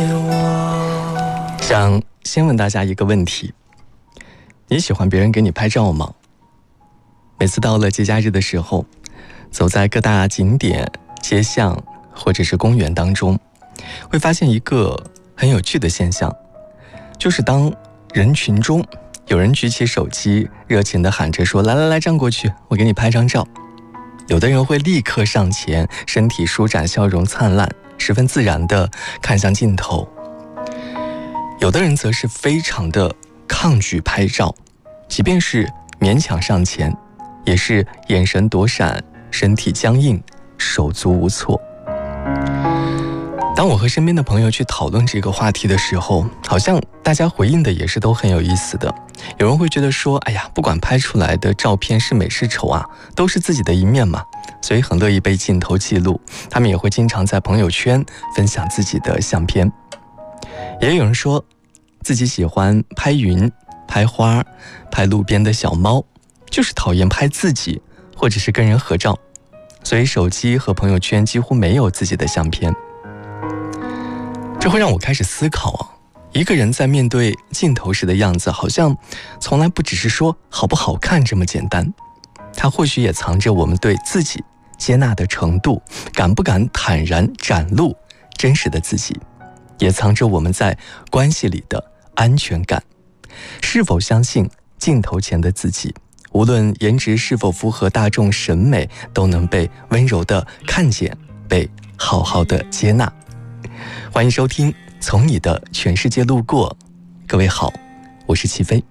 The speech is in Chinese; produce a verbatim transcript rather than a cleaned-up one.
想先问大家一个问题，你喜欢别人给你拍照吗？每次到了节假日的时候，走在各大景点、街巷或者是公园当中，会发现一个很有趣的现象，就是当人群中有人举起手机，热情地喊着说：“来来来，站过去，我给你拍张照。”有的人会立刻上前，身体舒展，笑容灿烂，十分自然地看向镜头。有的人则是非常的抗拒拍照，即便是勉强上前，也是眼神躲闪，身体僵硬，手足无措。当我和身边的朋友去讨论这个话题的时候，好像大家回应的也是都很有意思的。有人会觉得说，哎呀，不管拍出来的照片是美是丑啊，都是自己的一面嘛，所以很乐意被镜头记录。他们也会经常在朋友圈分享自己的相片。也有人说自己喜欢拍云、拍花、拍路边的小猫，就是讨厌拍自己或者是跟人合照，所以手机和朋友圈几乎没有自己的相片。这会让我开始思考啊，一个人在面对镜头时的样子，好像从来不只是说好不好看这么简单，它或许也藏着我们对自己接纳的程度，敢不敢坦然展露真实的自己，也藏着我们在关系里的安全感。是否相信镜头前的自己，无论颜值是否符合大众审美，都能被温柔地看见，被好好的接纳。欢迎收听从你的全世界路过，各位好，我是齐飞。